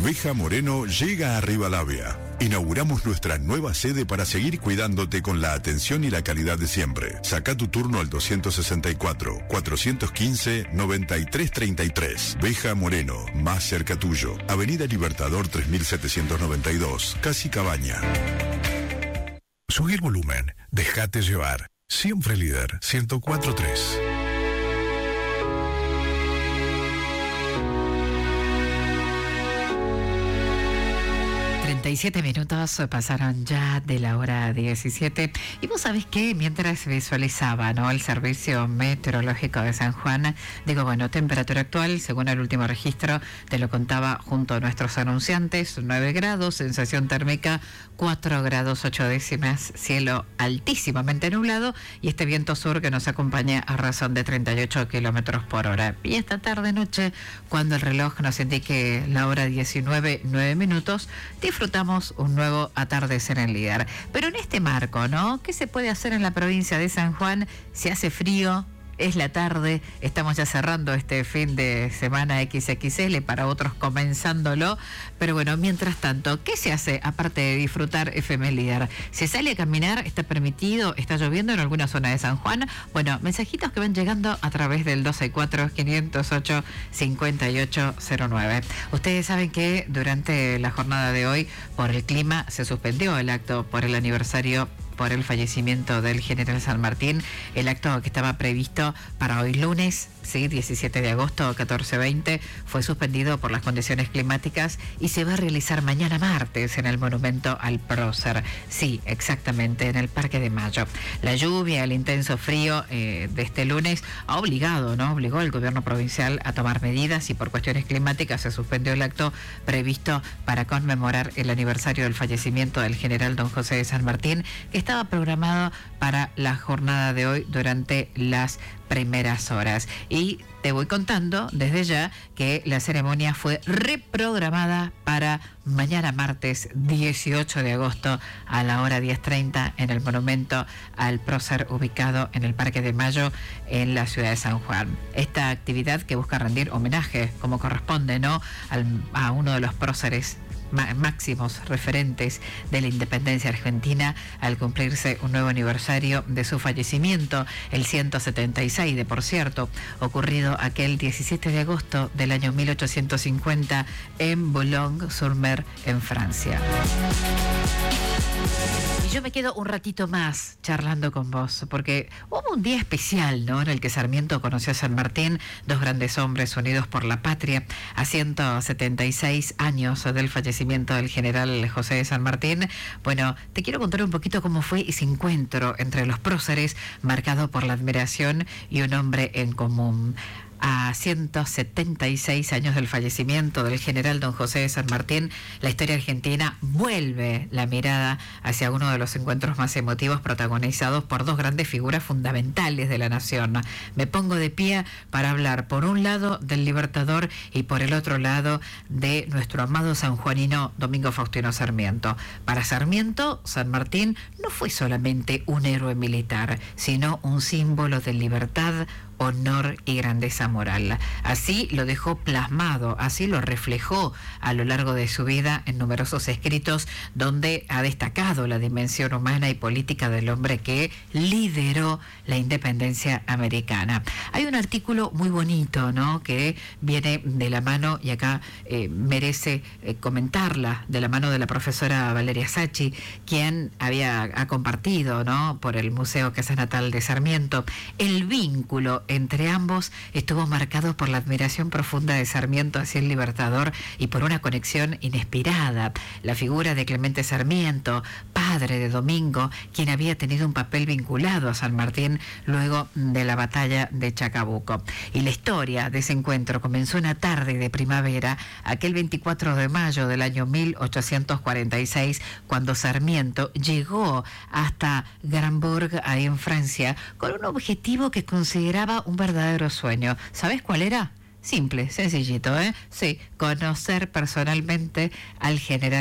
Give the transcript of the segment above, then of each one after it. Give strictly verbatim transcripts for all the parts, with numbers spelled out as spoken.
Veja Moreno llega a Rivadavia. Inauguramos nuestra nueva sede para seguir cuidándote con la atención y la calidad de siempre. Saca tu turno al doscientos sesenta y cuatro, cuatrocientos quince, noventa y tres treinta y tres. Veja Moreno, más cerca tuyo. Avenida Libertador tres mil setecientos noventa y dos, Casi Cabaña. Subí el volumen, déjate llevar. Siempre líder, ciento cuatro punto tres. treinta y siete minutos pasaron ya de la hora diecisiete y vos sabés que mientras visualizaba, ¿no?, el Servicio Meteorológico de San Juan, digo, bueno, temperatura actual, según el último registro, te lo contaba junto a nuestros anunciantes, nueve grados, sensación térmica cuatro grados ocho décimas, cielo altísimamente nublado y este viento sur que nos acompaña a razón de treinta y ocho kilómetros por hora. Y esta tarde noche, cuando el reloj nos indique la hora diecinueve, nueve minutos, disfrutamos un nuevo atardecer en Líder. Pero en este marco, ¿no?, ¿qué se puede hacer en la provincia de San Juan si hace frío? Es la tarde, estamos ya cerrando este fin de semana equis equis ele, para otros comenzándolo, pero bueno, mientras tanto, ¿qué se hace aparte de disfrutar F M Líder? ¿Se sale a caminar? ¿Está permitido? ¿Está lloviendo en alguna zona de San Juan? Bueno, mensajitos que van llegando a través del dos seis cuatro, cinco cero ocho, cinco ocho cero nueve. Ustedes saben que durante la jornada de hoy, por el clima, se suspendió el acto por el aniversario por el fallecimiento del general San Martín, el acto que estaba previsto para hoy lunes, sí, diecisiete de agosto, catorce veinte, fue suspendido por las condiciones climáticas y se va a realizar mañana martes en el monumento al prócer, sí, exactamente, en el Parque de Mayo. La lluvia, el intenso frío eh, de este lunes ha obligado, ¿no? Obligó al gobierno provincial a tomar medidas y por cuestiones climáticas se suspendió el acto previsto para conmemorar el aniversario del fallecimiento del general don José de San Martín, que estaba programado para la jornada de hoy durante las primeras horas. Y te voy contando desde ya que la ceremonia fue reprogramada para mañana martes dieciocho de agosto a la hora diez treinta en el monumento al prócer ubicado en el Parque de Mayo en la ciudad de San Juan. Esta actividad que busca rendir homenaje, como corresponde, ¿no?, al, a uno de los próceres máximos referentes de la independencia argentina al cumplirse un nuevo aniversario de su fallecimiento, el ciento setenta y seis de por cierto, ocurrido aquel diecisiete de agosto del año mil ochocientos cincuenta en Boulogne-sur-Mer, en Francia. Y yo me quedo un ratito más charlando con vos, porque hubo un día especial, ¿no?, en el que Sarmiento conoció a San Martín, dos grandes hombres unidos por la patria, a ciento setenta y seis años del fallecimiento del general José de San Martín. Bueno, te quiero contar un poquito cómo fue ese encuentro entre los próceres, marcado por la admiración y un hombre en común. A ciento setenta y seis años del fallecimiento del general don José de San Martín, la historia argentina vuelve la mirada hacia uno de los encuentros más emotivos protagonizados por dos grandes figuras fundamentales de la nación. Me pongo de pie para hablar por un lado del Libertador y por el otro lado de nuestro amado sanjuanino Domingo Faustino Sarmiento. Para Sarmiento, San Martín no fue solamente un héroe militar, sino un símbolo de libertad, honor y grandeza moral. Así lo dejó plasmado, así lo reflejó a lo largo de su vida en numerosos escritos donde ha destacado la dimensión humana y política del hombre que lideró la independencia americana. Hay un artículo muy bonito, ¿no?, que viene de la mano, y acá eh, merece eh, comentarla, de la mano de la profesora Valeria Sacchi, quien había ha compartido, ¿no?, por el Museo Casa Natal de Sarmiento. El vínculo entre ambos estuvo marcado por la admiración profunda de Sarmiento hacia el Libertador y por una conexión inesperada. La figura de Clemente Sarmiento, padre de Domingo, quien había tenido un papel vinculado a San Martín luego de la batalla de Chacabuco. Y la historia de ese encuentro comenzó una tarde de primavera, aquel veinticuatro de mayo del año mil ochocientos cuarenta y seis, cuando Sarmiento llegó hasta Grambourg, ahí en Francia, con un objetivo que consideraba un verdadero sueño. ¿Sabes cuál era? Simple, sencillito, ¿eh? Sí, conocer personalmente al general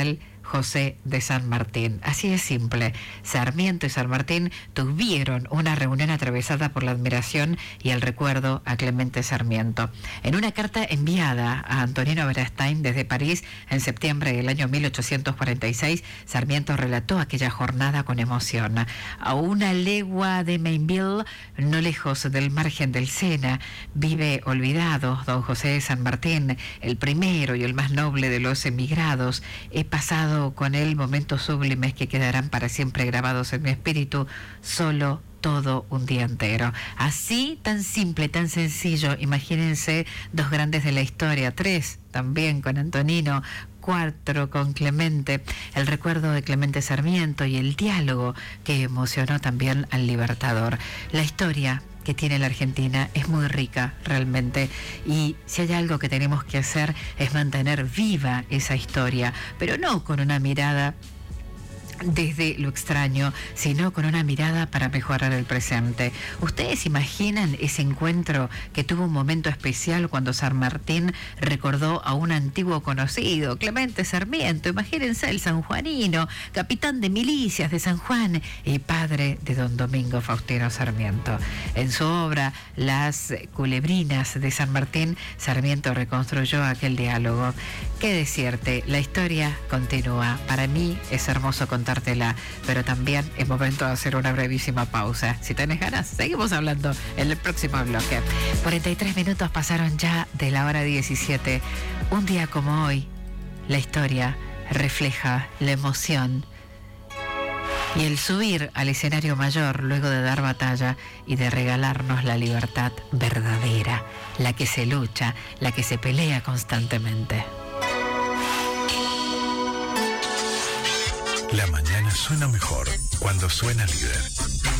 José de San Martín. Así es simple. Sarmiento y San Martín tuvieron una reunión atravesada por la admiración y el recuerdo a Clemente Sarmiento. En una carta enviada a Antonino Bernstein desde París en septiembre del año mil ochocientos cuarenta y seis, Sarmiento relató aquella jornada con emoción. A una legua de Mainville, no lejos del margen del Sena, vive olvidado don José de San Martín, el primero y el más noble de los emigrados. He pasado con él momentos sublimes que quedarán para siempre grabados en mi espíritu, solo todo un día entero. Así, tan simple, tan sencillo. Imagínense dos grandes de la historia, tres también con Antonino, cuatro con Clemente, el recuerdo de Clemente Sarmiento y el diálogo que emocionó también al Libertador. La historia que tiene la Argentina es muy rica realmente, y si hay algo que tenemos que hacer es mantener viva esa historia, pero no con una mirada desde lo extraño, sino con una mirada para mejorar el presente. ¿Ustedes imaginan ese encuentro que tuvo un momento especial cuando San Martín recordó a un antiguo conocido, Clemente Sarmiento? Imagínense, el sanjuanino, capitán de milicias de San Juan y padre de don Domingo Faustino Sarmiento. En su obra Las Culebrinas de San Martín, Sarmiento reconstruyó aquel diálogo. ¿Qué decirte? La historia continúa. Para mí es hermoso contar, pero también es momento de hacer una brevísima pausa. Si tenés ganas, seguimos hablando en el próximo bloque. cuarenta y tres minutos pasaron ya de la hora diecisiete. Un día como hoy, la historia refleja la emoción y el subir al escenario mayor luego de dar batalla y de regalarnos la libertad verdadera, la que se lucha, la que se pelea constantemente. La mañana suena mejor cuando suena Líder.